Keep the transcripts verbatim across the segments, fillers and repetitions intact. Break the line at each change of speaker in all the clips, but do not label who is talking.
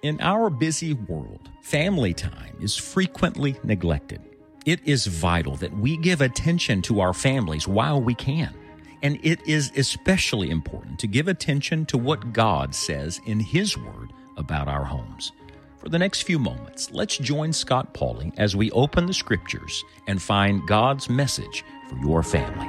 In our busy world, family time is frequently neglected. It is vital that we give attention to our families while we can. And it is especially important to give attention to what God says in His Word about our homes. For the next few moments, let's join Scott Pauley as we open the Scriptures and find God's message for your family.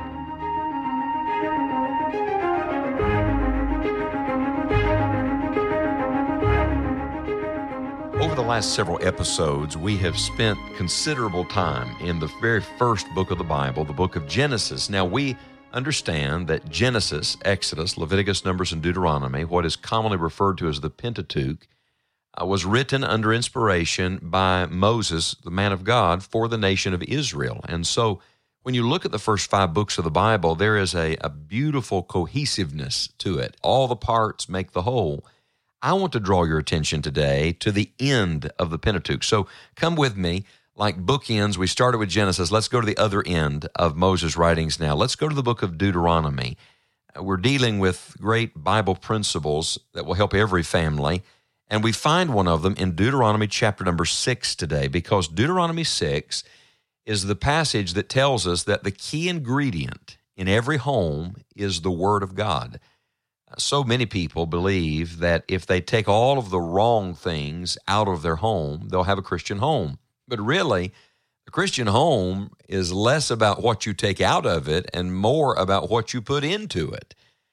Over the last several episodes, we have spent considerable time in the very first book of the Bible, the book of Genesis. Now, we understand that Genesis, Exodus, Leviticus, Numbers, and Deuteronomy, what is commonly referred to as the Pentateuch, uh, was written under inspiration by Moses, the man of God, for the nation of Israel. And so, when you look at the first five books of the Bible, there is a, a beautiful cohesiveness to it. All the parts make the whole. I want to draw your attention today to the end of the Pentateuch. So come with me, like bookends. We started with Genesis. Let's go to the other end of Moses' writings now. Let's go to the book of Deuteronomy. We're dealing with great Bible principles that will help every family, and we find one of them in Deuteronomy chapter number six today, because Deuteronomy six is the passage that tells us that the key ingredient in every home is the Word of God. So many people believe that if they take all of the wrong things out of their home, they'll have a Christian home. But really, the Christian home is less about what you take out of it and more about what you put into it.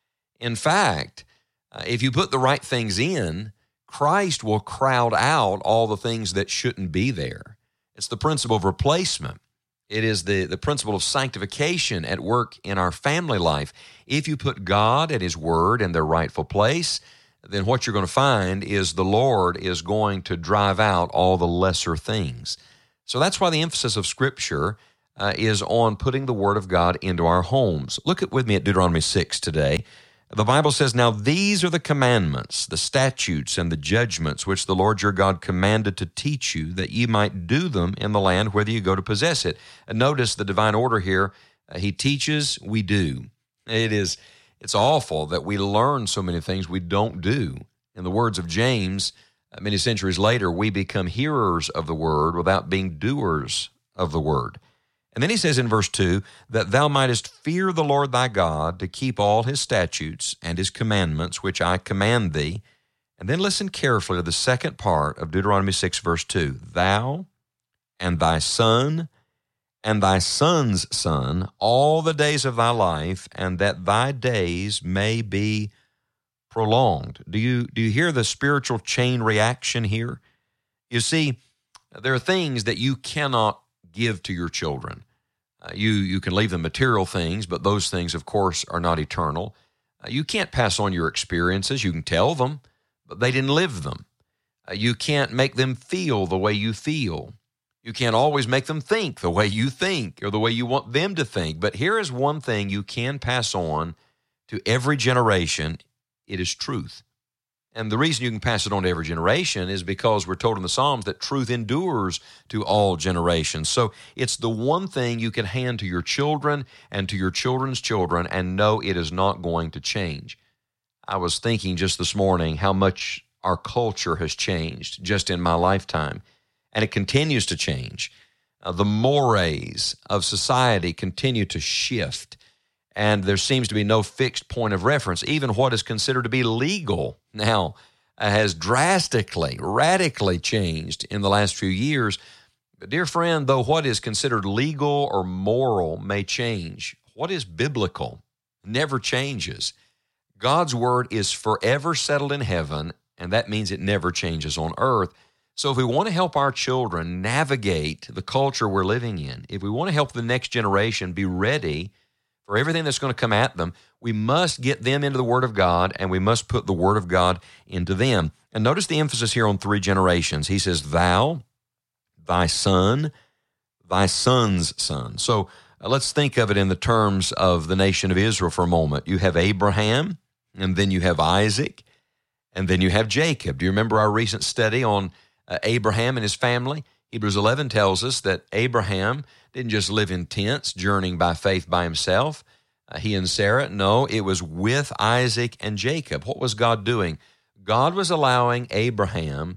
In fact, uh, if you put the right things in, Christ will crowd out all the things that shouldn't be there. It's the principle of replacement. It is the, the principle of sanctification at work in our family life. If you put God and His Word in their rightful place, then what you're going to find is the Lord is going to drive out all the lesser things. So that's why the emphasis of Scripture uh, is on putting the Word of God into our homes. Look at with me at Deuteronomy six today. The Bible says, "Now these are the commandments, the statutes, and the judgments which the Lord your God commanded to teach you, that ye might do them in the land whither you go to possess it." And notice the divine order here. Uh, he teaches, we do. It is, it's awful that we learn so many things we don't do. In the words of James, uh, many centuries later, we become hearers of the word without being doers of the word. And then he says in verse two, "that thou mightest fear the Lord thy God, to keep all His statutes and His commandments, which I command thee." And then listen carefully to the second part of Deuteronomy six, verse two. "Thou and thy son and thy son's son all the days of thy life, and that thy days may be prolonged." Do you, do you hear the spiritual chain reaction here? You see, there are things that you cannot give to your children. Uh, you, you can leave them material things, but those things, of course, are not eternal. Uh, you can't pass on your experiences. You can tell them, but they didn't live them. Uh, you can't make them feel the way you feel. You can't always make them think the way you think or the way you want them to think. But here is one thing you can pass on to every generation. It is truth. And the reason you can pass it on to every generation is because we're told in the Psalms that truth endures to all generations. So it's the one thing you can hand to your children and to your children's children and know it is not going to change. I was thinking just this morning how much our culture has changed just in my lifetime, and it continues to change. Uh, the mores of society continue to shift, and there seems to be no fixed point of reference. Even what is considered to be legal now uh, has drastically, radically changed in the last few years. But dear friend, though what is considered legal or moral may change, what is biblical never changes. God's Word is forever settled in heaven, and that means it never changes on earth. So if we want to help our children navigate the culture we're living in, if we want to help the next generation be ready for everything that's going to come at them, we must get them into the Word of God, and we must put the Word of God into them. And notice the emphasis here on three generations. He says, "Thou, thy son, thy son's son." So uh, let's think of it in the terms of the nation of Israel for a moment. You have Abraham, and then you have Isaac, and then you have Jacob. Do you remember our recent study on uh, Abraham and his family? Hebrews eleven tells us that Abraham didn't just live in tents, journeying by faith by himself. Uh, he and Sarah, no, it was with Isaac and Jacob. What was God doing? God was allowing Abraham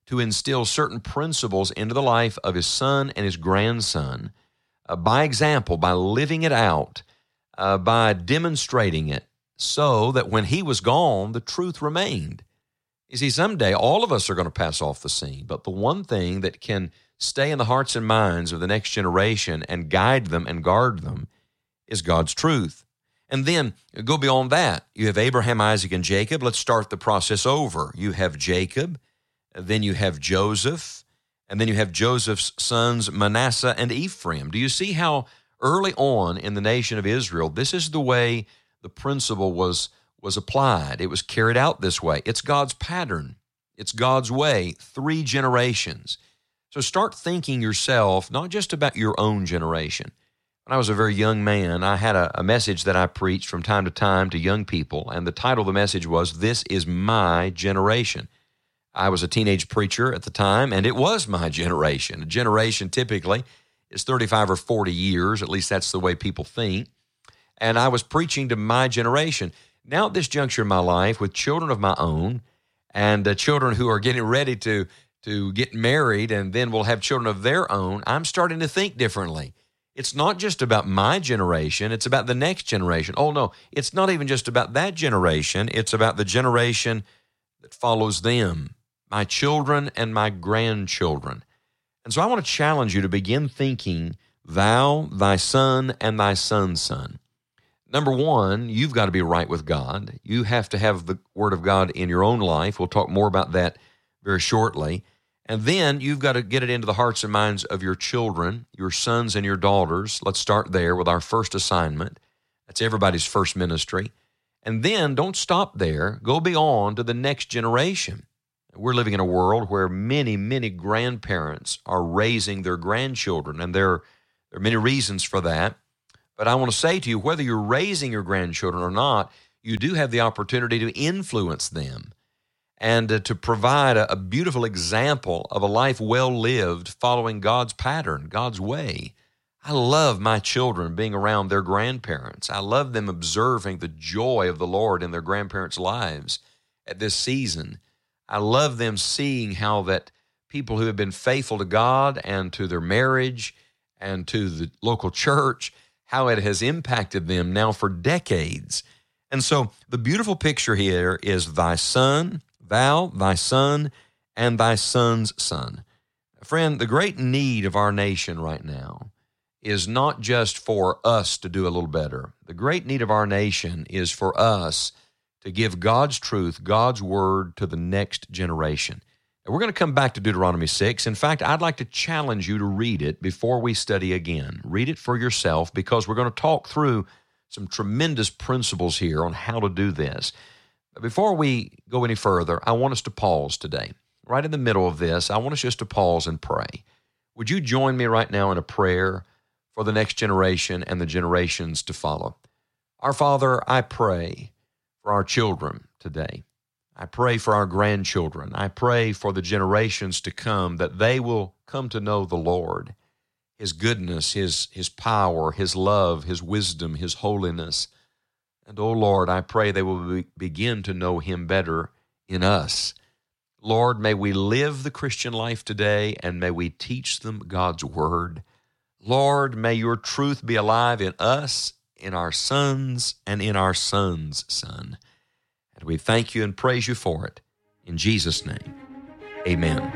to instill certain principles into the life of his son and his grandson uh, by example, by living it out, uh, by demonstrating it, so that when he was gone, the truth remained. You see, someday all of us are going to pass off the scene, but the one thing that can stay in the hearts and minds of the next generation and guide them and guard them is God's truth. And then go beyond that. You have Abraham, Isaac, and Jacob. Let's start the process over. You have Jacob, then you have Joseph, and then you have Joseph's sons Manasseh and Ephraim. Do you see how early on in the nation of Israel, this is the way the principle was, was applied. It was carried out this way. It's God's pattern. It's God's way, three generations. So start thinking yourself, not just about your own generation. When I was a very young man, I had a, a message that I preached from time to time to young people, and the title of the message was, "This is my generation." I was a teenage preacher at the time, and it was my generation. A generation typically is thirty-five or forty years, at least that's the way people think. And I was preaching to my generation. Now at this juncture in my life, with children of my own, and uh, children who are getting ready to, to get married and then will have children of their own, I'm starting to think differently. It's not just about my generation, it's about the next generation. Oh no, it's not even just about that generation, it's about the generation that follows them, my children and my grandchildren. And so I want to challenge you to begin thinking, thou, thy son, and thy son's son. Number one, you've got to be right with God. You have to have the Word of God in your own life. We'll talk more about that very shortly. And then you've got to get it into the hearts and minds of your children, your sons and your daughters. Let's start there with our first assignment. That's everybody's first ministry. And then don't stop there. Go beyond to the next generation. We're living in a world where many, many grandparents are raising their grandchildren, and there, there are many reasons for that. But I want to say to you, whether you're raising your grandchildren or not, you do have the opportunity to influence them and uh, to provide a, a beautiful example of a life well lived following God's pattern, God's way. I love my children being around their grandparents. I love them observing the joy of the Lord in their grandparents' lives at this season. I love them seeing how that people who have been faithful to God and to their marriage and to the local church, how it has impacted them now for decades. And so the beautiful picture here is thy son, thou, thy son, and thy son's son. Friend, the great need of our nation right now is not just for us to do a little better. The great need of our nation is for us to give God's truth, God's word to the next generation. And we're going to come back to Deuteronomy six. In fact, I'd like to challenge you to read it before we study again. Read it for yourself, because we're going to talk through some tremendous principles here on how to do this. But before we go any further, I want us to pause today. Right in the middle of this, I want us just to pause and pray. Would you join me right now in a prayer for the next generation and the generations to follow? Our Father, I pray for our children today. I pray for our grandchildren. I pray for the generations to come, that they will come to know the Lord, His goodness, His, His power, His love, His wisdom, His holiness. And, oh Lord, I pray they will be, begin to know Him better in us. Lord, may we live the Christian life today, and may we teach them God's word. Lord, may your truth be alive in us, in our sons, and in our son's son. And we thank you and praise you for it. In Jesus' name, amen.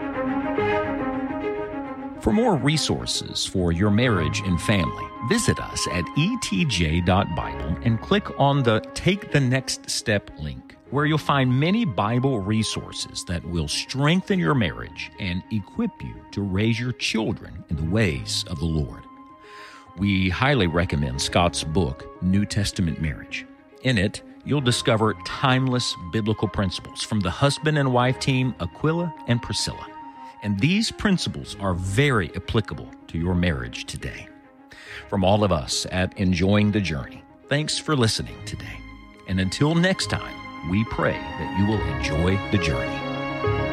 For more resources for your marriage and family, visit us at e t j dot bible and click on the Take the Next Step link, where you'll find many Bible resources that will strengthen your marriage and equip you to raise your children in the ways of the Lord. We highly recommend Scott's book, New Testament Marriage. In it, you'll discover timeless biblical principles from the husband and wife team, Aquila and Priscilla. And these principles are very applicable to your marriage today. From all of us at Enjoying the Journey, thanks for listening today. And until next time, we pray that you will enjoy the journey.